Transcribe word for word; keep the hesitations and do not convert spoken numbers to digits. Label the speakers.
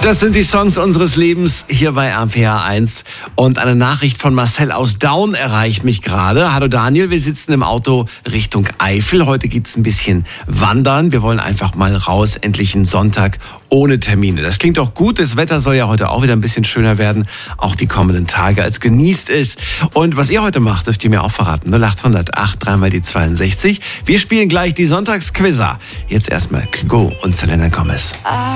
Speaker 1: Das sind die Songs unseres Lebens hier bei R P R eins. Und eine Nachricht von Marcel aus Daun erreicht mich gerade. Hallo Daniel, wir sitzen im Auto Richtung Eifel. Heute geht's ein bisschen wandern. Wir wollen einfach mal raus, endlich einen Sonntag ohne Termine. Das klingt auch gut. Das Wetter soll ja heute auch wieder ein bisschen schöner werden. Auch die kommenden Tage. Als genießt es. Und was ihr heute macht, dürft ihr mir auch verraten. null acht hundert acht, dreimal die zweiundsechzig. Wir spielen gleich die Sonntagsquizzer. Jetzt erstmal Kygo und Selena Gomez.